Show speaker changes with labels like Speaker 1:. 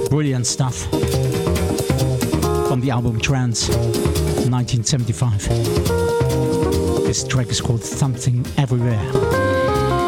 Speaker 1: Brilliant stuff from the album Trance 1975. This track is called Something Everywhere.